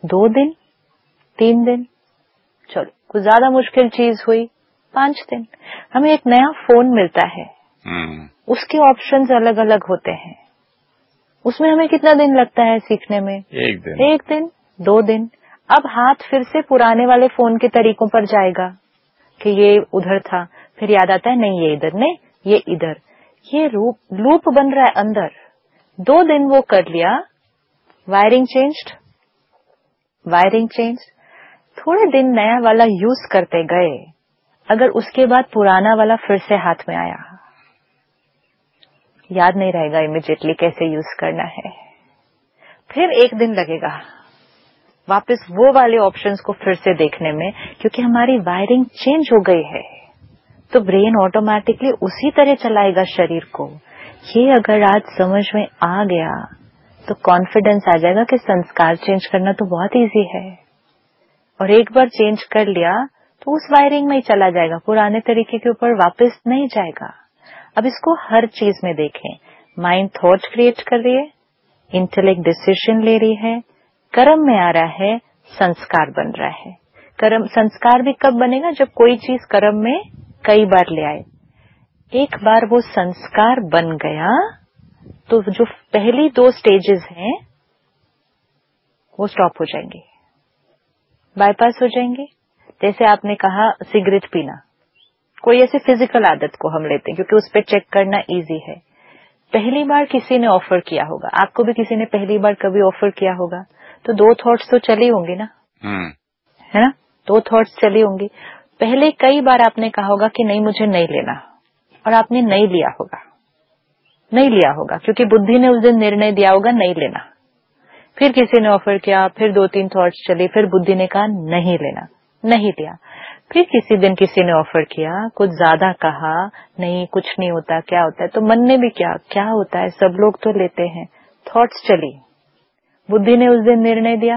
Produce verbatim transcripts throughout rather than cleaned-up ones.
दो दिन, तीन दिन, चलो कुछ ज्यादा मुश्किल चीज हुई पांच दिन। हमें एक नया फोन मिलता है, hmm. उसके ऑप्शंस अलग अलग होते हैं, उसमें हमें कितना दिन लगता है सीखने में? एक दिन, एक दिन, दो दिन। अब हाथ फिर से पुराने वाले फोन के तरीकों पर जाएगा कि ये उधर था, फिर याद आता है नहीं ये इधर, नहीं ये इधर, ये रूप लूप बन रहा है अंदर। दो दिन वो कर लिया, वायरिंग चेंज्ड, वायरिंग चेंज्ड, थोड़े दिन नया वाला यूज करते गए, अगर उसके बाद पुराना वाला फिर से हाथ में आया, याद नहीं रहेगा इमीडिएटली कैसे यूज करना है, फिर एक दिन लगेगा वापस वो वाले ऑप्शंस को फिर से देखने में, क्योंकि हमारी वायरिंग चेंज हो गई है। तो ब्रेन ऑटोमेटिकली उसी तरह चलाएगा शरीर को। ये अगर आज समझ में आ गया तो कॉन्फिडेंस आ जाएगा कि संस्कार चेंज करना तो बहुत इजी है, और एक बार चेंज कर लिया तो उस वायरिंग में ही चला जाएगा, पुराने तरीके के ऊपर वापस नहीं जाएगा। अब इसको हर चीज में देखें, माइंड थॉट क्रिएट कर रही है, इंटेलेक्ट डिसीजन ले रही है, कर्म में आ रहा है, संस्कार बन रहा है। कर्म संस्कार भी कब बनेगा? जब कोई चीज कर्म में कई बार ले आए। एक बार वो संस्कार बन गया तो जो पहली दो स्टेजेस हैं वो स्टॉप हो जाएंगे, बाईपास हो जाएंगे। जैसे आपने कहा सिगरेट पीना, कोई ऐसे फिजिकल आदत को हम लेते हैं क्योंकि उस पर चेक करना इजी है। पहली बार किसी ने ऑफर किया होगा, आपको भी किसी ने पहली बार कभी ऑफर किया होगा, तो दो थॉट्स तो चली होंगी ना, hmm. है ना, दो थॉट्स चली होंगी। पहले कई बार आपने कहा होगा कि नहीं मुझे नहीं लेना, और आपने नहीं लिया होगा, नहीं लिया होगा क्योंकि बुद्धि ने उस दिन निर्णय दिया होगा नहीं लेना। फिर किसी ने ऑफर किया, फिर दो तीन थॉट्स चली, फिर बुद्धि ने कहा नहीं लेना, नहीं लिया। फिर किसी दिन किसी ने ऑफर किया, कुछ ज्यादा कहा, नहीं कुछ नहीं होता, क्या होता है, तो मन ने भी क्या क्या होता है, सब लोग तो लेते हैं, थॉट्स चली, बुद्धि ने उस दिन निर्णय दिया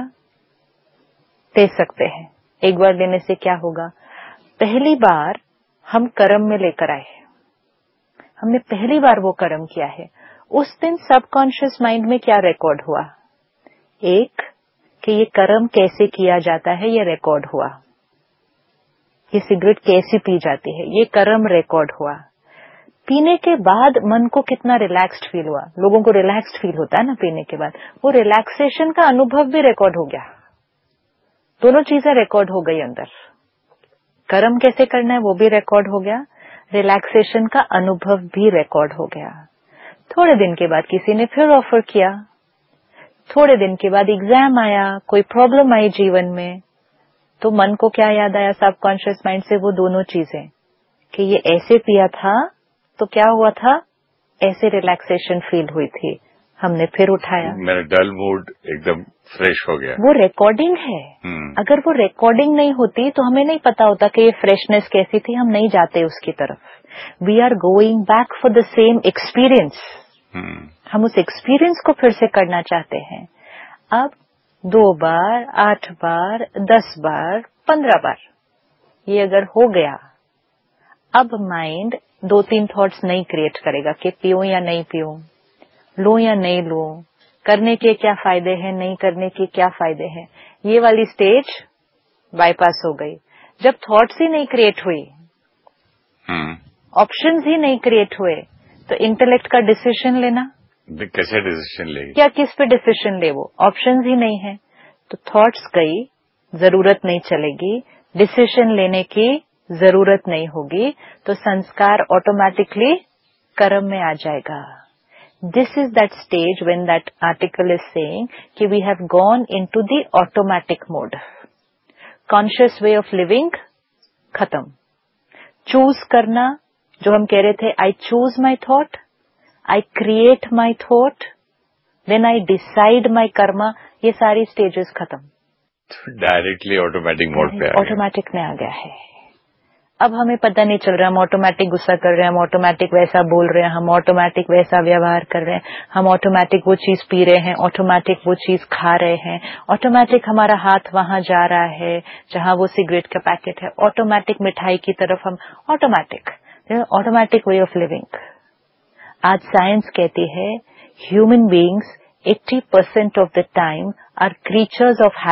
दे सकते हैं। एक बार लेने से क्या होगा? पहली बार हम कर्म में लेकर आए, हमने पहली बार वो कर्म किया है, उस दिन सबकॉन्शियस माइंड में क्या रिकॉर्ड हुआ? एक कि ये कर्म कैसे किया जाता है, ये रिकॉर्ड हुआ। ये सिगरेट कैसी पी जाती है, ये कर्म रिकॉर्ड हुआ। पीने के बाद मन को कितना रिलैक्स्ड फील हुआ, लोगों को रिलैक्स्ड फील होता है ना पीने के बाद, वो रिलैक्सेशन का अनुभव भी रिकॉर्ड हो गया। दोनों चीजें रिकॉर्ड हो गई अंदर, कर्म कैसे करना है वो भी रिकॉर्ड हो गया, रिलैक्सेशन का अनुभव भी रिकॉर्ड हो गया। थोड़े दिन के बाद किसी ने फिर ऑफर किया, थोड़े दिन के बाद एग्जाम आया, कोई प्रॉब्लम आई जीवन में, तो मन को क्या याद आया सबकॉन्शियस माइंड से? वो दोनों चीजें कि ये ऐसे पिया था तो क्या हुआ था, ऐसे रिलैक्सेशन फील हुई थी, हमने फिर उठाया, मेरा डल मूड एकदम फ्रेश हो गया। वो रिकॉर्डिंग है। hmm. अगर वो रिकॉर्डिंग नहीं होती तो हमें नहीं पता होता कि ये फ्रेशनेस कैसी थी, हम नहीं जाते उसकी तरफ। We are going back for the same experience, हम उस एक्सपीरियंस को फिर से करना चाहते हैं। अब दो बार, आठ बार, दस बार, पंद्रह बार ये अगर हो गया, अब माइंड दो तीन थॉट्स नहीं क्रिएट करेगा कि पीऊं या नहीं पीऊं, लूं या नहीं लूं, करने के क्या फायदे हैं, नहीं करने के क्या फायदे हैं। ये वाली स्टेज बाईपास हो गई। जब थॉट्स ही नहीं क्रिएट हुई, ऑप्शंस ही नहीं क्रिएट हुए, तो इंटेलेक्ट का डिसीजन लेना कैसे डिसीजन लेगी, क्या किस पे डिसीजन ले, वो ऑप्शंस ही नहीं है। तो थॉट्स गई, जरूरत नहीं चलेगी, डिसीजन लेने की जरूरत नहीं होगी, तो संस्कार ऑटोमेटिकली कर्म में आ जाएगा। This is that stage when that article is saying कि we have gone into the automatic mode. Conscious way of living खत्म। चूज करना, जो हम कह रहे थे, I choose my thought, I create my thought, then I decide my karma, ये सारी stages खत्म। डायरेक्टली ऑटोमेटिक मोड पे आ गया, ऑटोमेटिक में आ गया है। अब हमें पता नहीं चल रहा हम ऑटोमेटिक गुस्सा कर रहे हैं, हम ऑटोमेटिक वैसा बोल रहे हैं, हम ऑटोमेटिक वैसा व्यवहार कर रहे हैं, हम ऑटोमेटिक वो चीज पी रहे हैं, ऑटोमेटिक वो चीज खा रहे हैं, ऑटोमेटिक हमारा हाथ वहां जा रहा है जहां वो सिगरेट का पैकेट है, ऑटोमेटिक मिठाई की तरफ हम, automatic automatic way of living. आज साइंस कहती है human beings eighty percent of the time are creatures of